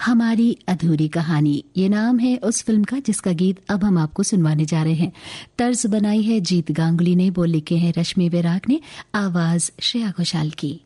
हमारी अधूरी कहानी, ये नाम है उस फिल्म का जिसका गीत अब हम आपको सुनवाने जा रहे हैं। तर्ज बनाई है जीत गांगुली ने, बोल लिखे हैं रश्मि वैराग ने, आवाज श्रेया घोषाल की।